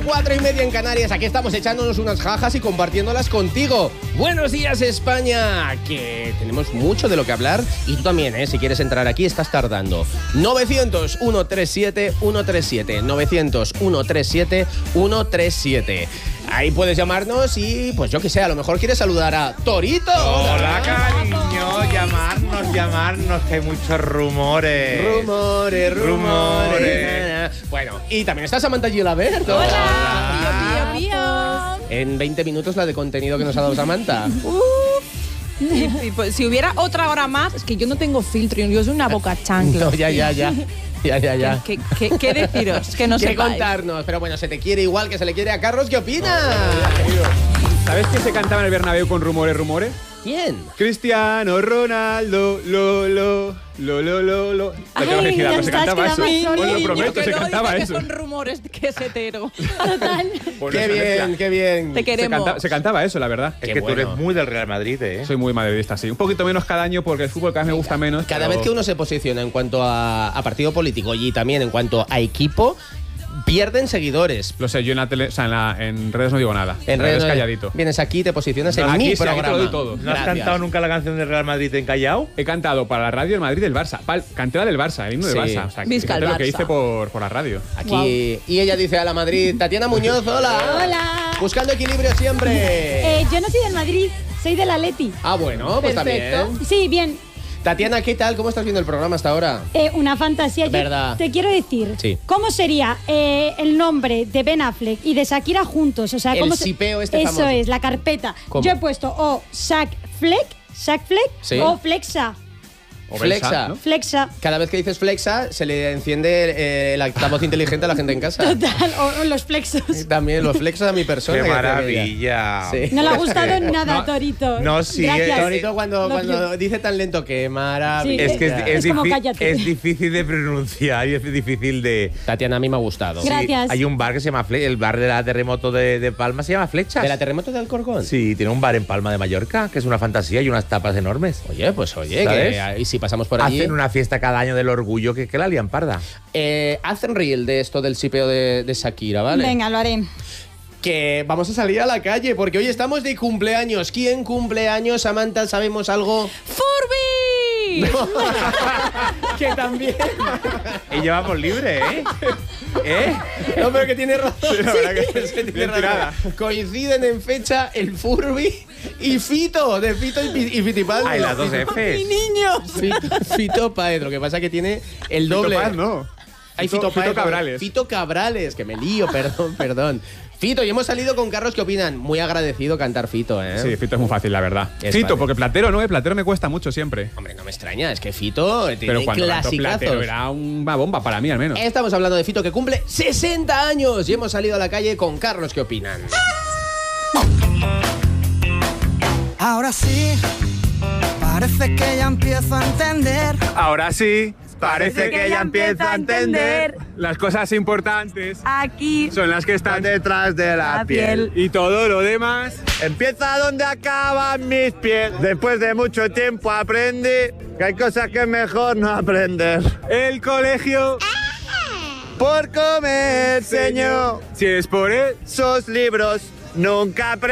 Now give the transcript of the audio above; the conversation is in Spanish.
4:30 en Canarias. Aquí estamos echándonos unas jajas y compartiéndolas contigo. Buenos días, España, que tenemos mucho de lo que hablar. Y tú también, si quieres entrar aquí, estás tardando. 900-137-137. 900-137-137. Ahí puedes llamarnos y, pues yo que sé, a lo mejor quieres saludar a Torito. Hola, cariño. Llamarnos, que hay muchos rumores. Rumores. Bueno, y también está Samantha Gilaberto. Hola. Pío. En 20 minutos la de contenido que nos ha dado Samantha. Y pues, si hubiera otra hora más, es que yo no tengo filtro, yo soy una boca chancla. No, ya. ¿Qué deciros? Que no ¿Qué sepáis. contarnos? Pero bueno, se te quiere igual que se le quiere a Carlos. ¿Qué opinas? ¿Sabes qué se cantaba en el Bernabéu con rumores? ¿Quién? Cristiano Ronaldo, lo. La que elegida, pero se cantaba eso. Os lo prometo, se cantaba eso. Son rumores que es hetero. Total. Qué bien. Te queremos. Se cantaba eso, la verdad. Es que tú eres muy del Real Madrid, ¿eh? Soy muy madridista, sí. Un poquito menos cada año porque el fútbol cada vez me gusta menos. Cada vez que uno se posiciona en cuanto a partido político y también en cuanto a equipo, pierden seguidores. Lo sé, yo en la tele, o sea, en redes no digo nada. En redes calladito. Vienes aquí, te posicionas en mi aquí programa. te lo doy todo. ¿No has cantado nunca la canción del Real Madrid en Callao? He cantado para la radio del Madrid del Barça. Canté la del Barça, el himno del Barça. O sea, Visca fíjate el lo que Barça. hice por la radio. Aquí. Wow. Y ella dice a la Madrid, Tatiana Muñoz, hola. Hola. Buscando equilibrio siempre. Yo no soy del Madrid, soy del Atleti. Ah, bueno, pues Perfecto. también. Sí, bien. Tatiana, ¿qué tal? ¿Cómo estás viendo el programa hasta ahora? Una fantasía. Yo ¿Verdad? te quiero decir, Sí. ¿cómo sería el nombre de Ben Affleck y de Shakira juntos? O sea, El ¿cómo sipeo este Eso famoso. es, la carpeta. ¿Cómo? Yo he puesto o Shaq Fleck Sí. o Flexa. O Flexa. Belsa, ¿no? Flexa. Cada vez que dices flexa, se le enciende el altavoz inteligente a la gente en casa. Total, o los flexos. También los flexos a mi persona. ¡Qué que maravilla! Sí. No le ha gustado nada, Torito. No, sí, Gracias. Torito cuando Lo dice tan lento, qué maravilla. Sí, Es que Es como cállate. es difícil de pronunciar y es difícil de... Tatiana, a mí me ha gustado. Gracias. Hay un bar que se llama el bar de la Terremoto de Palma se llama Flechas. ¿De la terremoto de Alcorcón? Sí, tiene un bar en Palma de Mallorca, que es una fantasía y unas tapas enormes. Oye, ¿sabes? ¿Sabes? Y si pasamos por allí. Hacen una fiesta cada año del orgullo que la lían parda. Hacen reel de esto del sipeo de Shakira, ¿vale? Venga, lo haré. Que vamos a salir a la calle porque hoy estamos de cumpleaños. ¿Quién cumple años, Samantha? ¿Sabemos algo? ¡Furby! Que también. Y llevamos libre, ¿eh? No, pero que tiene razón. Sí, la verdad que Es que tiene bien razón. tirada. Coinciden en fecha el Furby y Fito, de Fito y Fitipaldi. Hay las dos Fs. Fito Páez, lo que pasa es que tiene el doble. Fito Paz, no. Hay Fito Páez, Cabrales. Fito Cabrales, que me lío, perdón. Fito, y hemos salido con Carlos, ¿qué opinan? Muy agradecido cantar Fito, ¿eh? Sí, Fito es muy fácil, la verdad. Es Fito, fácil. porque Platero no, Platero me cuesta mucho siempre. Hombre, no me extraña, es que Fito Pero tiene cuando cantó Platero clasicazos. era una bomba para mí, al menos. Estamos hablando de Fito, que cumple 60 años y hemos salido a la calle con Carlos, ¿qué opinan? Ahora sí, parece que ya empiezo a entender. Ahora sí, Parece que ya empieza a entender. Las cosas importantes Aquí. son las que están Detrás de la La piel. y todo lo demás. Empieza donde acaban mis pies. Después de mucho tiempo aprendí que hay cosas que es mejor no aprender. El colegio, Por comer, señor, si es por él. esos libros nunca aprendí.